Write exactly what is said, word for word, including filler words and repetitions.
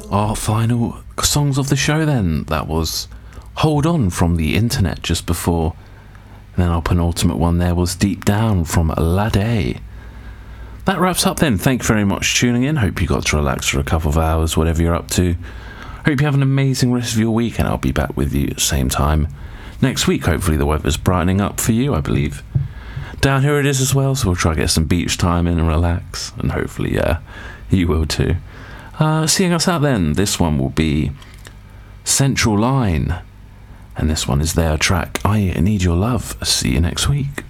our final songs of the show then. That was Hold On from The Internet just before. And then our penultimate one there was Deep Down from Lade. That wraps up then. Thank you very much for tuning in. Hope you got to relax for a couple of hours, whatever you're up to. Hope you have an amazing rest of your week, and I'll be back with you at the same time next week. Hopefully the weather's brightening up for you, I believe. Down here it is as well, so we'll try to get some beach time in and relax, and hopefully yeah, you will too. Uh, seeing us out then, this one will be Central Line, and this one is their track I Need Your Love. See you next week.